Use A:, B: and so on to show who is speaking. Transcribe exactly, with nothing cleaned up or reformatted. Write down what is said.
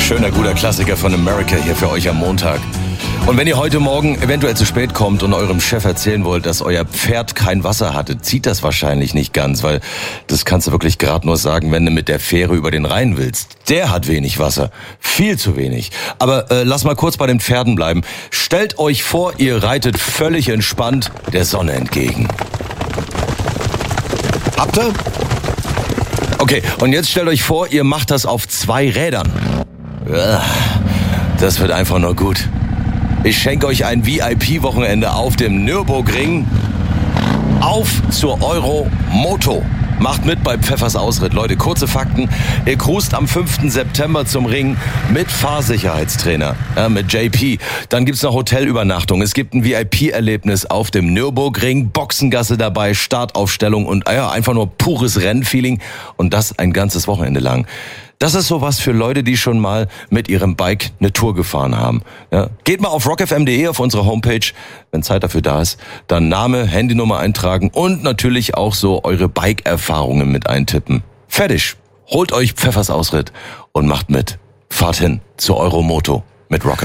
A: Schöner, guter Klassiker von America hier für euch am Montag. Und wenn ihr heute Morgen eventuell zu spät kommt und eurem Chef erzählen wollt, dass euer Pferd kein Wasser hatte, zieht das wahrscheinlich nicht ganz, weil das kannst du wirklich gerade nur sagen, wenn du mit der Fähre über den Rhein willst. Der hat wenig Wasser, viel zu wenig. Aber äh, lass mal kurz bei den Pferden bleiben. Stellt euch vor, ihr reitet völlig entspannt der Sonne entgegen. Habt ihr? Okay, und jetzt stellt euch vor, ihr macht das auf zwei Rädern. Das wird einfach nur gut. Ich schenke euch ein V I P-Wochenende auf dem Nürburgring. Auf zur Euromoto. Macht mit bei Pfeffers Ausritt. Leute, kurze Fakten. Ihr cruist am fünften September zum Ring mit Fahrsicherheitstrainer, ja, mit J P. Dann gibt's noch Hotelübernachtung. Es gibt ein V I P-Erlebnis auf dem Nürburgring. Boxengasse dabei, Startaufstellung und ja, einfach nur pures Rennfeeling. Und das ein ganzes Wochenende lang. Das ist sowas für Leute, die schon mal mit ihrem Bike eine Tour gefahren haben. Ja, geht mal auf rock f m punkt d e auf unsere Homepage, wenn Zeit dafür da ist. Dann Name, Handynummer eintragen und natürlich auch so eure Bike-Erfahrungen mit eintippen. Fertig. Holt euch Pfeffers Ausritt und macht mit. Fahrt hin zur Euromoto mit Rock F M.